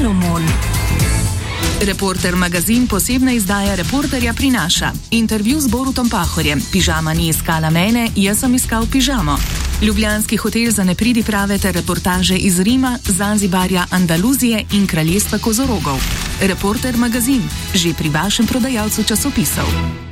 Salomon. Reporter magazin posebna izdaja Reporterja prinaša. Intervju z Borutom Pahorjem. Pižama ni iskala mene, jaz sem iskal pižamo. Ljubljanski hotel za nepridiprave ter reportaže iz Rima, Zanzibarja, Andaluzije in kraljestva kozorogov. Reporter magazin, že pri vašem prodajalcu časopisov.